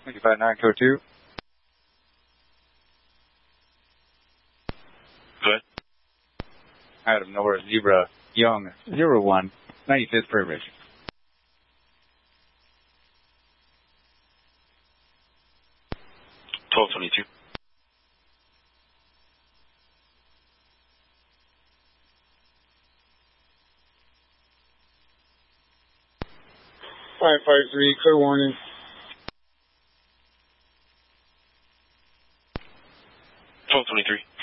259 code 2. Good. Out of nowhere, Zebra Young 01, 95th Privilege. 1222. Five 553, clear warning. 1223.